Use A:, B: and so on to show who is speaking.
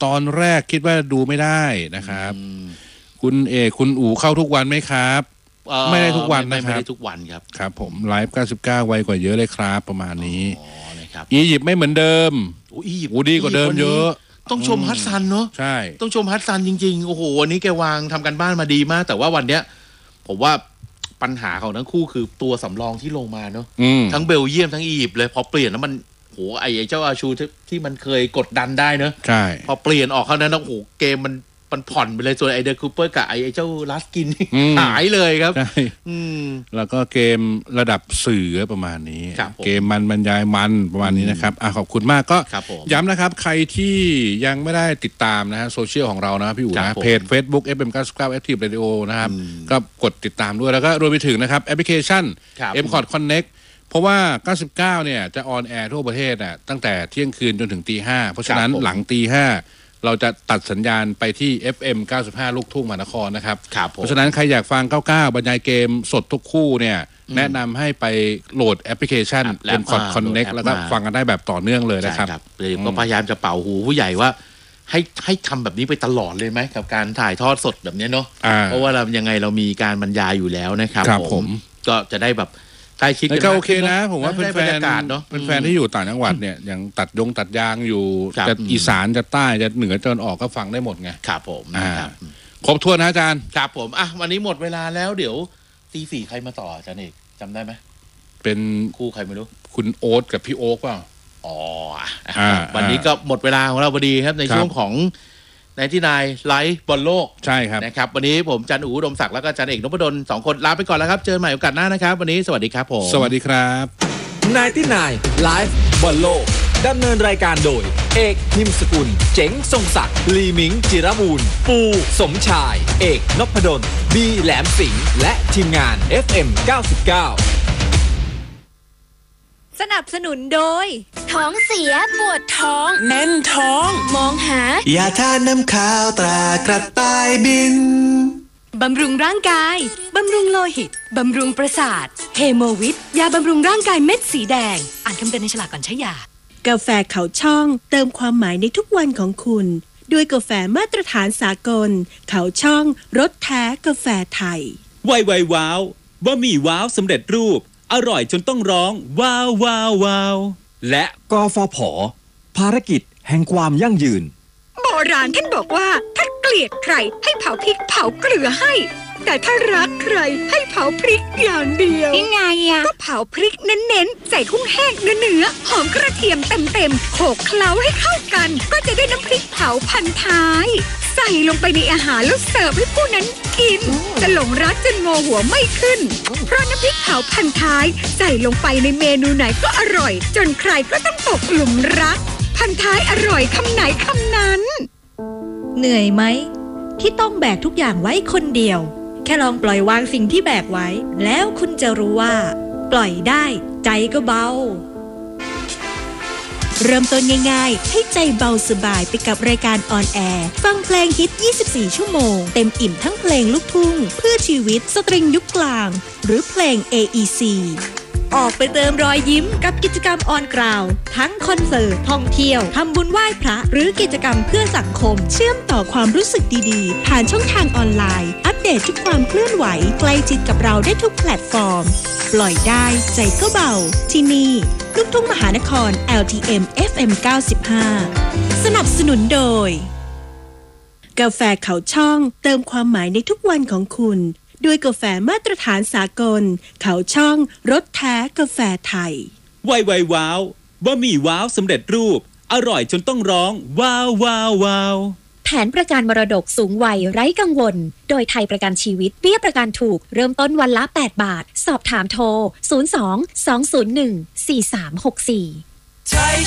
A: ตอนแรกคิดว่าดูไม่ได้นะครับคุณเอกคุณอู๋เข้าทุกวันไหมครับไม่ได้ทุกวันนะครับไม่ได้ทุกวันครับครับผมไลฟ์99ไวกว่าเยอะเลยครับประมาณนี้อียิปต์ไม่เหมือนเดิมอียิปต์ดีกว่าเดิมเยอะต้องชมฮัสซันเนาะใช่ต้องชมฮัสซันจริงๆโอ้โหวันนี้แกวางทำกันบ้านมาดีมากแต่ว่าวันเนี้ยผมว่าปัญหาของทั้งคู่คือตัวสำรองที่ลงมาเนาะทั้งเบลเยียมทั้งอียิปต์เลยพอเปลี่ยนแล้วมันโหไอ้เจ้าอาชูที่มันเคยกดดันได้เนอะใช่พอเปลี่ยนออกเขานั้นโอ้โหเกมมันผ่อนไปเลยส่วนไอเดอร์คูเปอร์กับไอเจ้าลัสกินหายเลยครับใช่แล้วก็เกมระดับสื่อประมาณนี้เกมมันบรรยายมันประมาณนี้นะครับขอบคุณมากก็ย้ำนะครับใครที่ยังไม่ได้ติดตามนะฮะโซเชียลของเรานะพี่อู๋นะเพจ Facebook FM99 Active Radio นะครับก็กดติดตามด้วยแล้วก็รวมไปถึงนะครับแอปพลิเคชัน M-Cot Connect เพราะว่า99เนี่ยจะออนแอร์ทั่วประเทศน่ะตั้งแต่เที่ยงคืนจนถึงตี 5เพราะฉะนั้นหลังตี 5เราจะตัดสัญญาณไปที่ FM 95ลูกทุ่งมหานครนะครับเพราะฉะนั้นใครอยากฟัง99บรรยายเกมสดทุกคู่เนี่ยแนะนำให้ไปโหลดแอปพลิเคชัน M-Cot Connect แล้วก็ฟังกันได้แบบต่อเนื่องเลยนะครับเลยก็พยายามจะเป่าหูผู้ใหญ่ว่าให้ทำแบบนี้ไปตลอดเลยไหมกับการถ่ายทอดสดแบบนี้เนาะเพราะว่าเรายังไงเรามีการบรรยายอยู่แล้วนะครับผมก็จะได้แบบใกล้ชิดก็โอเคนะผมว่าเป็นแฟนเนาะเป็นแฟนที่อยู่ต่างจังหวัดเนี่ยอย่างตัดยางอยู่จะอีสานจะใต้จะเหนือจะตะวันออกก็ฟังได้หมดไงครับผมครบถ้วนนะอาจารย์ครับผมวันนี้หมดเวลาแล้วเดี๋ยวตี 4ใครมาต่ออาจารย์เอกจำได้ไหมเป็นคู่ใครไม่รู้คุณโอ๊ตกับพี่โอ๊คเปล่าวันนี้ก็หมดเวลาของเราพอดีครับในช่วงของในที่นายไลฟ์บอลโลกใช่ครับนะครับวันนี้ผมจันอู๋อุดมศักดิ์แล้วก็จันเอกนพดล2คนลาไปก่อนแล้วครับเจอกันใหม่โอกาสหน้านะครับวันนี้สวัสดีครับผมสวัสดีครับนายที่นายไลฟ์บอลโลกดำเนินรายการโดยเอกนิมสกุลเจ๋งทรงศักดิ์ลีมิงจิรบูรณ์ปูสมชายเอกนพดลบีแหลมสิงห์และทีมงาน FM 99สนับสนุนโดยท้องเสียปวดท้องแน่นท้องมองหายาทาน้ำข้าวตรากระต่ายบินบำรุงร่างกายบำรุงโลหิตบำรุงประสาทเฮโมวิทยาบำรุงร่างกายเม็ดสีแดงอ่านคำเตือนในฉลากก่อนใช้ยากาแฟเขาช่องเติมความหมายในทุกวันของคุณด้วยกาแฟมาตรฐานสากลเขาช่องรสแท้กาแฟไทยไวว้าวบะหมี่ว้าวสำเร็จรูปอร่อยจนต้องร้องว้าวว้าวว้าวและกฟผ.ภารกิจแห่งความยั่งยืนโบราณท่านบอกว่าถ้าเกลียดใครให้เผาพริกเผาเกลือให้แต่ถ้ารักใครให้เผาพริกอย่างเดียวยังไงก็เผาพริกเน้นๆใส่กุ้งแห้งเนื้อหอมกระเทียมเต็มโขลกเคล้าให้เข้ากันก็จะได้น้ำพริกเผาพันท้ายใส่ลงไปในอาหารแล้วเสิร์ฟให้ผู้นั้นกินจะหลงรักจนงอหัวไม่ขึ้นเพราะน้ำพริกเผาพันท้ายใส่ลงไปในเมนูไหนก็อร่อยจนใครก็ต้องตกหลุมรักพันท้ายอร่อยคำไหนคำนั้นเหนื่อยไหมที่ต้องแบกทุกอย่างไว้คนเดียวแค่ลองปล่อยวางสิ่งที่แบกไว้แล้วคุณจะรู้ว่าปล่อยได้ใจก็เบาเริ่มต้นง่ายๆให้ใจเบาสบายไปกับรายการออนแอร์ฟังเพลงฮิต24ชั่วโมงเต็มอิ่มทั้งเพลงลูกทุ่งเพื่อชีวิตสตริงยุคกลางหรือเพลง AEC ออกไปเติมรอยยิ้มกับกิจกรรมออนกราวทั้งคอนเสิร์ตท่องเที่ยวทำบุญไหว้พระหรือกิจกรรมเพื่อสังคมเชื่อมต่อความรู้สึกดีๆผ่านช่องทางออนไลน์อัปเดตทุกความเคลื่อนไหวใกล้ชิดกับเราได้ทุกแพลตฟอร์มปล่อยได้ใจก็เบาที่นี่ลูกทุ่งมหานคร LTM FM 95สนับสนุนโดยกาแฟเขาช่องเติมความหมายในทุกวันของคุณด้วยกาแฟมาตรฐานสากลเขาช่องรสแท้กาแฟไทยไวว้าวบะหมี่ว้าวสำเร็จรูปอร่อยจนต้องร้องว้าวว้าวว้าวแผนประกันมรดกสูงวัยไร้กังวลโดยไทยประกันชีวิตเบี้ยประกันถูกเริ่มต้นวันละ8 บาทสอบถามโทร02 201 4364